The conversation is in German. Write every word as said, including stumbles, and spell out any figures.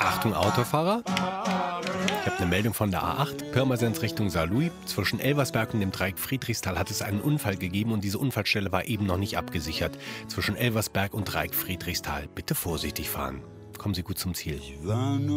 Achtung Autofahrer, ich habe eine Meldung von der A acht, Pirmasens Richtung Saarlouis. Zwischen Elversberg und dem Dreieck Friedrichsthal hat es einen Unfall gegeben und diese Unfallstelle war eben noch nicht abgesichert. Zwischen Elversberg und Dreieck Friedrichsthal. Bitte vorsichtig fahren. Kommen Sie gut zum Ziel.